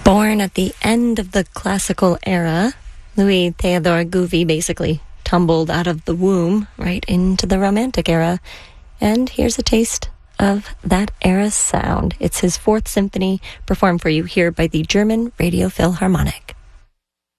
Born at the end of the classical era, Louis Theodore Gouvy basically tumbled out of the womb right into the Romantic era. And here's a taste of that era's sound. It's his Fourth Symphony, performed for you here by the German Radio Philharmonic.